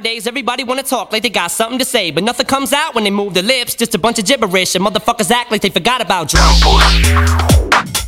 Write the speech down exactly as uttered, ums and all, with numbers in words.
Nowadays, everybody wanna talk like they got something to say, but nothing comes out when they move their lips. Just a bunch of gibberish, and motherfuckers act like they forgot about drugs.